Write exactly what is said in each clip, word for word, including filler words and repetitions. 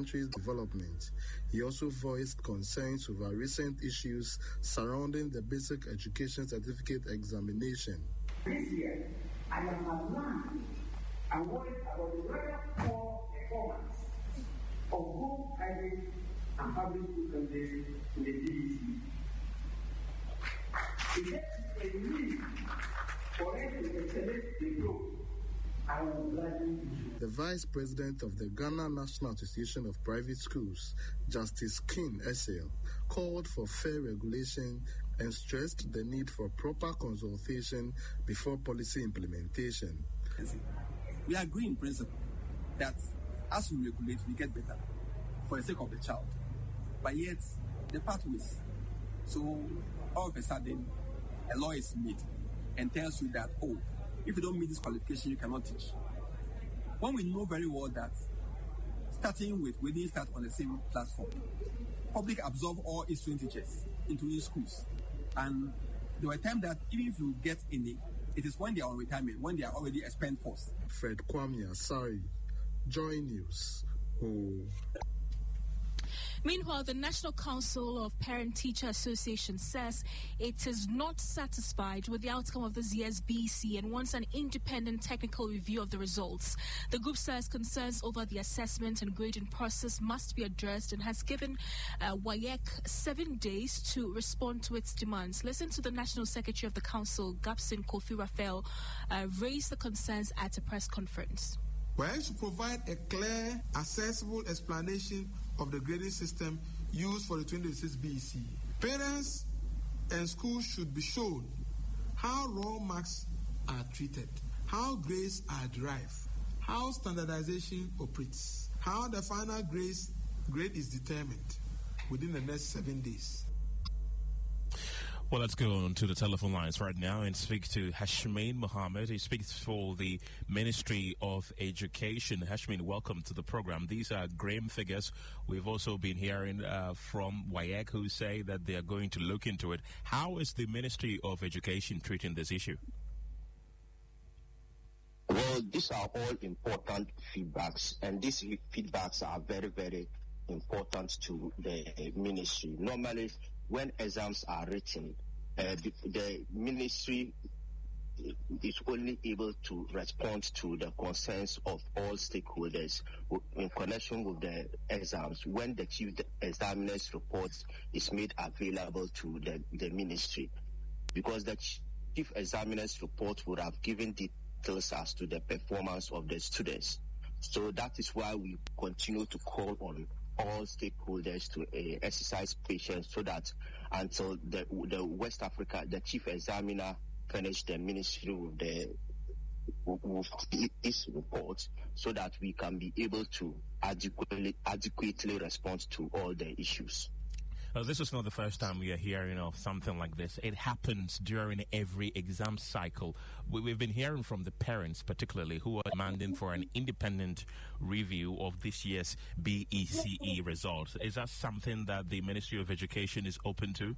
country's development. He also voiced concerns over recent issues surrounding the basic education certificate examination. This year, I am alarmed and worried about the rather poor performance of both private and public school candidates in the D D C. If there is a need for us to accelerate the growth, I will gladly do so. The Vice President of the Ghana National Association of Private Schools, Justice King Essel, called for fair regulation and stressed the need for proper consultation before policy implementation. We agree in principle that as we regulate, we get better for the sake of the child. But yet, the pathways. So, all of a sudden, a law is made and tells you that, oh, if you don't meet this qualification, you cannot teach. When we know very well that starting with, we didn't start on the same platform. Public absorb all its student teachers into new schools. And there were times that even if you get any, it is when they are on retirement, when they are already a spent force. Fred Kwame Asari, Joy News. Oh. Meanwhile, the National Council of Parent-Teacher Association says it is not satisfied with the outcome of this year's B E C and wants an independent technical review of the results. The group says concerns over the assessment and grading process must be addressed and has given uh, W A E C seven days to respond to its demands. Listen to the National Secretary of the Council, Gabson Kofi Raphael, uh, raise the concerns at a press conference. W A E C should provide a clear, accessible explanation of the grading system used for the twenty twenty-six B E C. Parents and schools should be shown how raw marks are treated, how grades are derived, how standardization operates, how the final grades, grade is determined within the next seven days. Well, let's go on to the telephone lines right now and speak to Hashmain Mohammed. He speaks for the Ministry of Education. Hashmain, welcome to the program. These are grim figures. We've also been hearing uh, from W A E C who say that they are going to look into it. How is the Ministry of Education treating this issue? Well, these are all important feedbacks, and these feedbacks are very, very important to the ministry. Normally, when exams are written, uh, the, the ministry is only able to respond to the concerns of all stakeholders in connection with the exams when the chief examiner's report is made available to the, the ministry. Because the chief examiner's report would have given details as to the performance of the students. So that is why we continue to call on all stakeholders to uh, exercise patience so that until the, the West Africa, the chief examiner finish the ministry with the with this report so that we can be able to adequately adequately respond to all the issues. Uh, this is not the first time we are hearing of something like this. It happens during every exam cycle. We, we've been hearing from the parents, particularly, who are demanding for an independent review of this year's B E C E results. Is that something that the Ministry of Education is open to?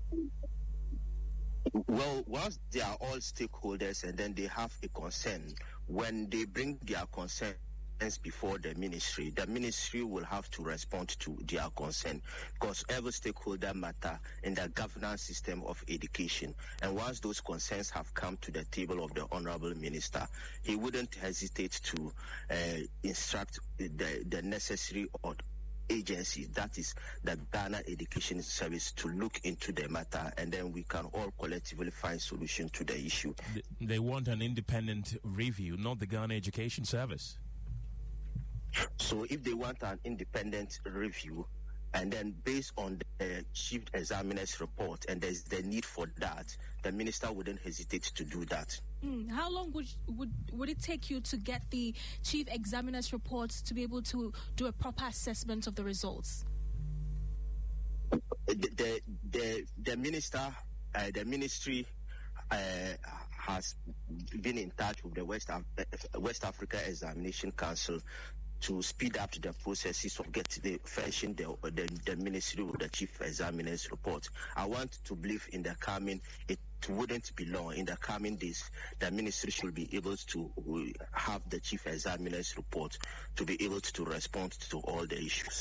Well, once they are all stakeholders and then they have a concern, when they bring their concern before the ministry, the ministry will have to respond to their concern because every stakeholder matter in the governance system of education. And once those concerns have come to the table of the Honorable Minister, he wouldn't hesitate to uh, instruct the, the necessary agencies, that is the Ghana Education Service, to look into the matter, and then we can all collectively find solution to the issue. They want an independent review, not the Ghana Education Service. So if they want an independent review, and then based on the chief examiner's report, and there's the need for that, the minister wouldn't hesitate to do that. Mm, how long would, would would it take you to get the chief examiner's report to be able to do a proper assessment of the results? The the the, the minister, uh, the ministry uh, has been in touch with the West Af- West Africa Examination Council to speed up the processes of getting the fetching the, the the ministry with the chief examiner's report. I want to believe in the coming, it wouldn't be long. In the coming days, the ministry should be able to have the chief examiner's report to be able to respond to all the issues.